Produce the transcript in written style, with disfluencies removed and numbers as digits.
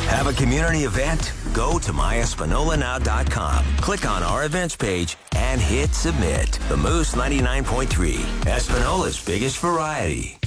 Have a community event? Go to myespinolanow.com. Click on our events page and hit submit. The Moose 99.3, Espinola's biggest variety.